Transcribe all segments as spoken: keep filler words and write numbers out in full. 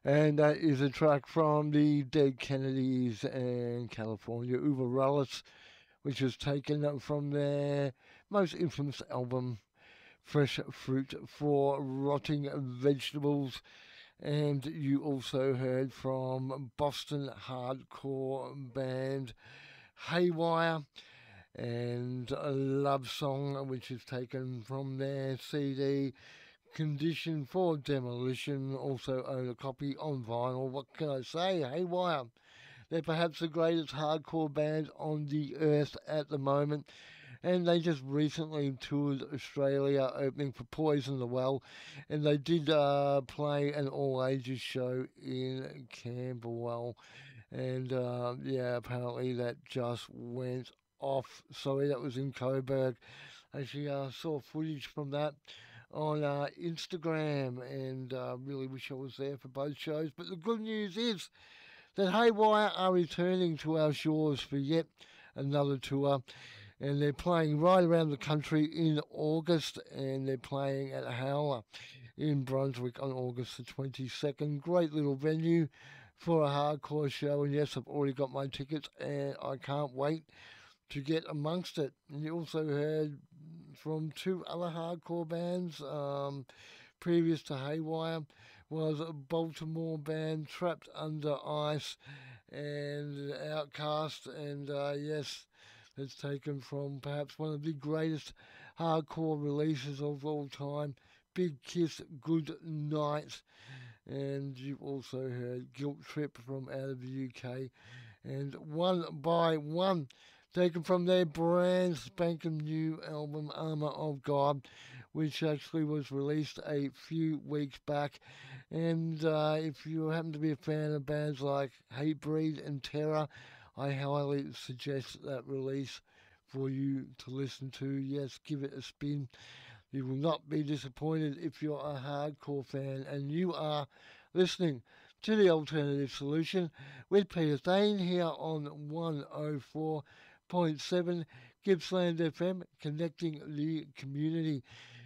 And that is a track from the Dead Kennedys and California Uberellis, which was taken from their most infamous album, Fresh Fruit for Rotting Vegetables. And you also heard from Boston hardcore band Haywire and a love song, which is taken from their C D Condition for Demolition. Also own a copy on vinyl. What can I say? Haywire. They're perhaps the greatest hardcore band on the earth at the moment. And they just recently toured Australia, opening for Poison the Well. And they did uh, play an all ages show in Camberwell. And uh, yeah, apparently that just went off. Sorry, that was in Coburg. Actually, I uh, saw footage from that on uh, Instagram, and uh, really wish I was there for both shows. But the good news is that Haywire are returning to our shores for yet another tour, and they're playing right around the country in August, and they're playing at Howler in Brunswick on August the twenty-second. Great little venue for a hardcore show, and yes, I've already got my tickets, and I can't wait to get amongst it. And you also heard from two other hardcore bands um, previous to Haywire was a Baltimore band, Trapped Under Ice, and Outcast, and uh, yes, it's taken from perhaps one of the greatest hardcore releases of all time, Big Kiss, Good Night. And you've also heard Guilt Trip from out of the U K, and One by One, taken from their brand spanking new album Armour of God, which actually was released a few weeks back. And uh, if you happen to be a fan of bands like Hatebreed and Terror, I highly suggest that release for you to listen to. Yes, give it a spin. You will not be disappointed if you're a hardcore fan, and you are listening to The Alternative Solution with Peter Thane here on one oh four point seven Gippsland F M, connecting the community.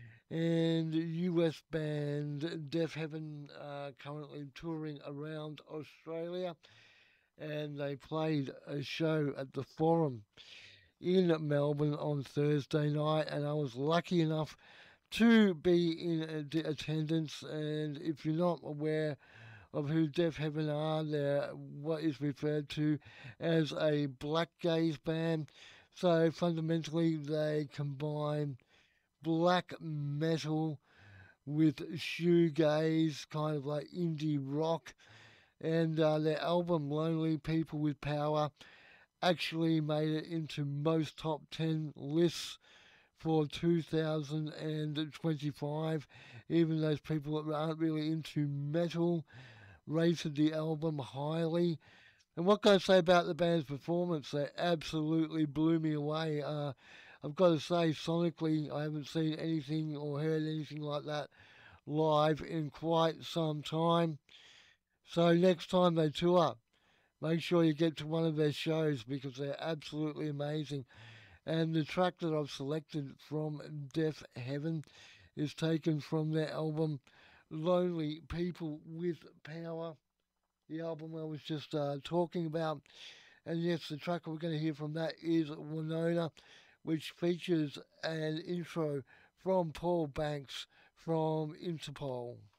And U S band Deaf Heaven are currently touring around Australia, and they played a show at the Forum in Melbourne on Thursday night, and I was lucky enough to be in attendance. And if you're not aware of who Deaf Heaven are, they're what is referred to as a black gaze band. So fundamentally, they combine black metal with shoegaze, kind of like indie rock. And uh, their album, Lonely People with Power, actually made it into most top ten lists for two thousand twenty-five. Even those people that aren't really into metal rated the album highly. And what can I say about the band's performance? They absolutely blew me away. Uh, I've got to say, sonically, I haven't seen anything or heard anything like that live in quite some time. So next time they tour, make sure you get to one of their shows because they're absolutely amazing. And the track that I've selected from Deaf Heaven is taken from their album Lonely People with Power, the album I was just uh, talking about. And yes, the track we're going to hear from that is Winona, which features an intro from Paul Banks from Interpol.